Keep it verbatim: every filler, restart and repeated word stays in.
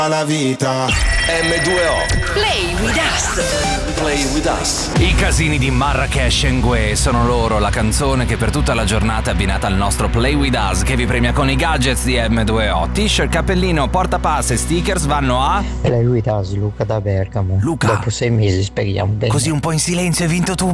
la vita. M due O Play with us. Play with us. I casini di Marrakesh Ngue sono loro, la canzone che per tutta la giornata è abbinata al nostro Play with us, che vi premia con i gadgets di M due O. T-shirt, cappellino, portapass e stickers vanno a Play with us, Luca da Bergamo. Luca. Dopo sei mesi speriamo bene. Così un po' in silenzio hai vinto tu.